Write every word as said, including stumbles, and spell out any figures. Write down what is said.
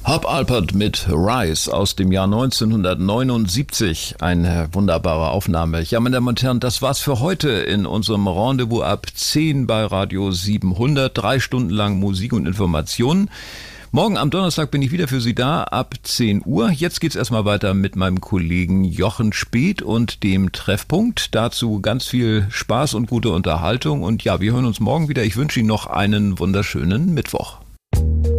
Herb Alpert mit Rise aus dem Jahr neunzehnhundertneunundsiebzig. Eine wunderbare Aufnahme. Ja, meine Damen und Herren, das war's für heute in unserem Rendezvous ab zehn bei Radio siebenhundert. Drei Stunden lang Musik und Informationen. Morgen am Donnerstag bin ich wieder für Sie da ab zehn Uhr. Jetzt geht's erstmal weiter mit meinem Kollegen Jochen Speth und dem Treffpunkt. Dazu ganz viel Spaß und gute Unterhaltung. Und ja, wir hören uns morgen wieder. Ich wünsche Ihnen noch einen wunderschönen Mittwoch.